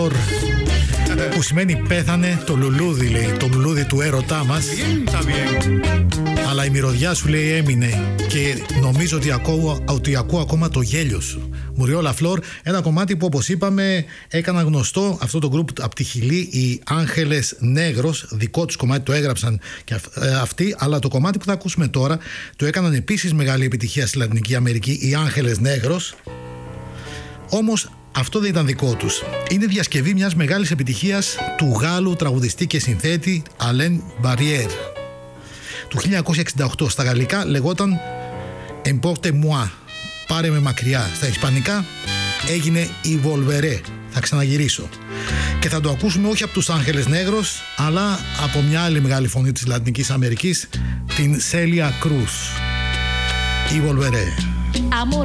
που σημαίνει πέθανε το λουλούδι, λέει, το λουλούδι του έρωτά μας. Αλλά η μυρωδιά σου, λέει, έμεινε και νομίζω ότι ακούω ακόμα το γέλιο σου. Μουριόλα Φλόρ, ένα κομμάτι που, όπως είπαμε, έκανα γνωστό αυτό το γκρουπ από τη Χιλή, οι Άγχελες Νέγρος. Δικό τους κομμάτι το έγραψαν και αυτοί, αλλά το κομμάτι που θα ακούσουμε τώρα το έκαναν επίσης μεγάλη επιτυχία στη Λατινική Αμερική, οι Άγχελες Νέγρος. Όμως αυτό δεν ήταν δικό τους. Είναι διασκευή μιας μεγάλης επιτυχίας του Γάλλου τραγουδιστή και συνθέτη Alain Barrière του 1968. Στα γαλλικά λεγόταν Emporte moi, πάρε με μακριά. Στα ισπανικά έγινε Y volveré, θα ξαναγυρίσω. Και θα το ακούσουμε όχι από τους Άγχελες Νέγρος, αλλά από μια άλλη μεγάλη φωνή της Λατινικής Αμερικής, την Celia Cruz. Y volveré.